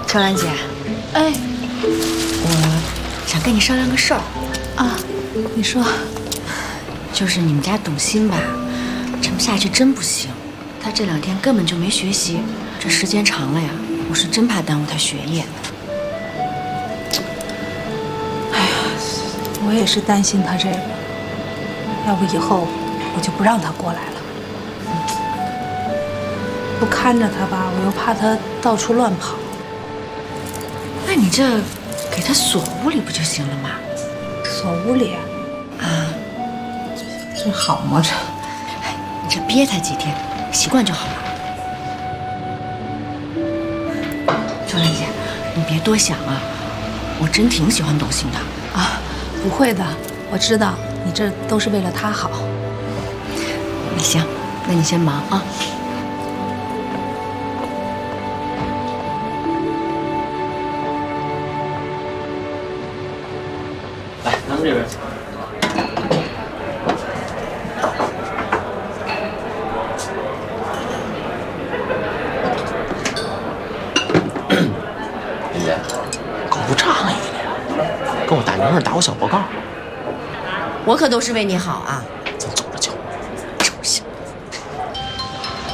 秋兰姐， 哎， 我想跟你商量个事儿啊，你说， 就是你们家董卿吧，这么下去真不行。她这2天根本就没学习，这时间长了呀，我是真怕耽误她学业。 哎呀，我也是担心她这个，要不以后我就不让她过来了。不看着她吧，我又怕她到处乱跑。 那你这给她锁屋里不就行了吗？ 锁屋里啊， 这好吗？这， 你这憋她几天，习惯就好了。秋兰姐，你别多想啊，我真挺喜欢董卿的啊。不会的，我知道你这都是为了她好。 那行，那你先忙啊。 来，咱们这边。 林姐，够不仗义的呀，跟我大明儿打我小报告。 我可都是为你好啊。